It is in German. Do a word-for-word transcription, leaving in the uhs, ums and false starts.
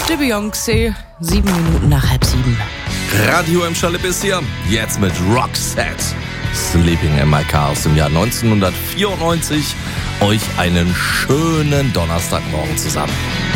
De Beyoncé, sieben Minuten nach halb sieben. Radio im Schalipp ist hier, jetzt mit Roxette. Sleeping in My Car aus dem Jahr neunzehnhundertvierundneunzig. Euch einen schönen Donnerstagmorgen zusammen.